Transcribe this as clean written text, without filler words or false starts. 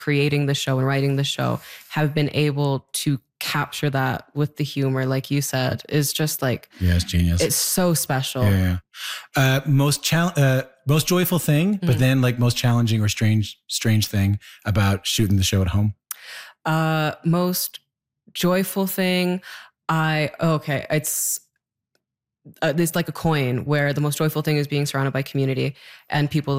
creating the show and writing the show have been able to capture that with the humor, like you said, is just like, yeah, it's genius. It's so special. Yeah. Most joyful thing, but then like most challenging or strange thing about shooting the show at home. Most joyful thing, it's there's like a coin where the most joyful thing is being surrounded by community and people